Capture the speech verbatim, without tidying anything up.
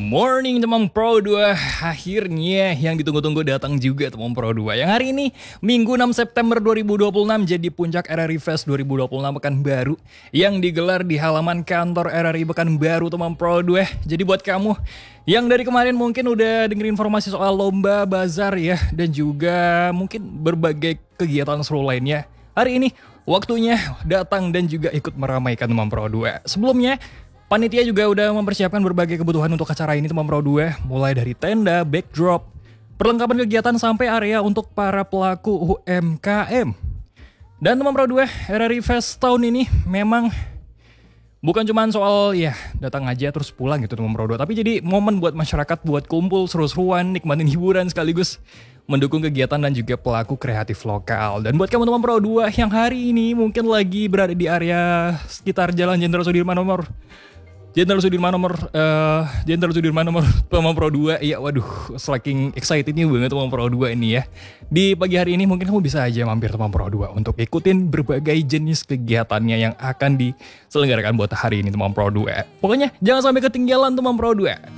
morning teman Pro dua. Akhirnya yang ditunggu-tunggu datang juga teman Pro dua. Yang hari ini Minggu enam September dua ribu dua puluh enam jadi puncak R R I Fest dua ribu dua puluh enam Pekanbaru yang digelar di halaman kantor R R I Pekanbaru teman Pro dua. Jadi buat kamu yang dari kemarin mungkin udah denger informasi soal lomba, bazar ya, dan juga mungkin berbagai kegiatan seru lainnya, hari ini waktunya datang dan juga ikut meramaikan teman Pro dua. Sebelumnya panitia juga udah mempersiapkan berbagai kebutuhan untuk acara ini teman Pro dua, mulai dari tenda, backdrop, perlengkapan kegiatan sampai area untuk para pelaku U M K M. Dan teman Pro dua, R R I Fest tahun ini memang bukan cuma soal ya datang aja terus pulang gitu teman Pro dua, tapi jadi momen buat masyarakat buat kumpul seru-seruan, nikmatin hiburan sekaligus mendukung kegiatan dan juga pelaku kreatif lokal. Dan buat kamu teman Pro dua yang hari ini mungkin lagi berada di area sekitar Jalan Jenderal Sudirman nomor Jenderal Sudirman nomor uh, Jenderal Sudirman nomor teman Pro dua. Iya, waduh, saking excitednya banget teman Pro dua ini ya. Di pagi hari ini mungkin kamu bisa aja mampir teman Pro dua untuk ikutin berbagai jenis kegiatannya yang akan diselenggarakan buat hari ini teman Pro dua. Pokoknya jangan sampai ketinggalan teman Pro dua.